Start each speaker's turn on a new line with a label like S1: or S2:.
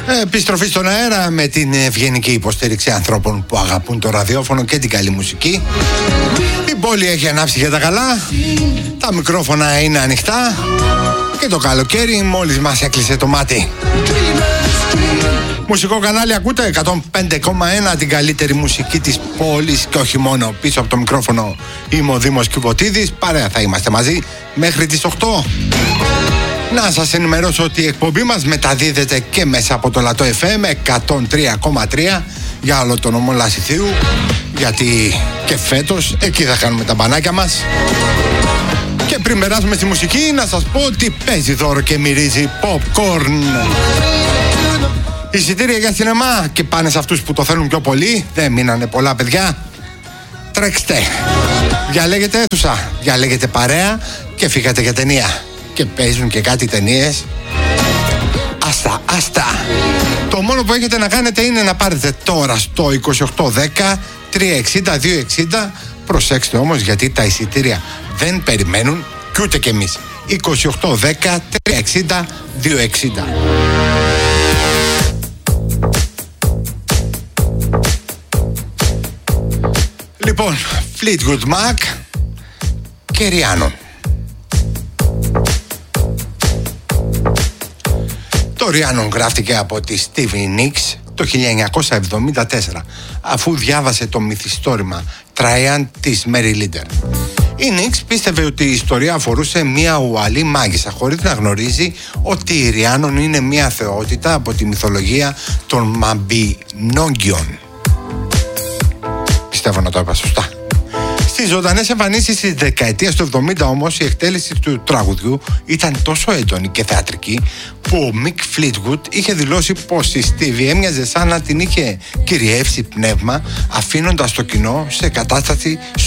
S1: Επιστροφή στον αέρα με την ευγενική υποστήριξη ανθρώπων που αγαπούν το ραδιόφωνο και την καλή μουσική. Η πόλη έχει ανάψει για τα καλά, τα μικρόφωνα είναι ανοιχτά και το καλοκαίρι μόλις μας έκλεισε το μάτι. Μουσικό κανάλι ακούτε 105,1, την καλύτερη μουσική της πόλης και όχι μόνο. Πίσω από το μικρόφωνο είμαι ο Δήμος Κιβωτίδης, παρέα θα είμαστε μαζί μέχρι τις 8. Να σας ενημερώσω ότι η εκπομπή μας μεταδίδεται και μέσα από το Λατό FM 103,3 για όλο τον νομό Λασιθίου, γιατί και φέτος εκεί θα κάνουμε τα μπανάκια μας. Και πριν περάσουμε στη μουσική, να σας πω ότι παίζει δώρο και μυρίζει popcorn. Εισιτήρια για σινεμά και πάνε σε αυτούς που το θέλουν πιο πολύ. Δεν μείνανε πολλά, παιδιά. Τρέξτε. Διαλέγετε αίθουσα, διαλέγετε παρέα και φύγατε για ταινία. Και παίζουν και κάτι ταινίες. Άστα. Το μόνο που έχετε να κάνετε είναι να πάρετε τώρα στο 2810 360 260. Προσέξτε όμως, γιατί τα εισιτήρια δεν περιμένουν και ούτε κι εμείς. 2810 360 260. Λοιπόν, Fleetwood Mac και Rhiannon. Το Rhiannon γράφτηκε από τη Stevie Nicks το 1974, αφού διάβασε το μυθιστόρημα Triad της Mary Linder. Η Nicks πίστευε ότι η ιστορία αφορούσε μια ουαλή μάγισσα, χωρίς να γνωρίζει ότι η Rhiannon είναι μια θεότητα από τη μυθολογία των Μαμπινόγκιων. Πιστεύω να το είπα σωστά. Στις ζωντανές εμφανίσεις της δεκαετίας του 70 όμως, η εκτέλεση του τραγουδιού ήταν τόσο έντονη και θεατρική που ο Mick Fleetwood είχε δηλώσει πως η Stevie έμοιαζε σαν να την είχε κυριεύσει πνεύμα, αφήνοντας το κοινό σε κατάσταση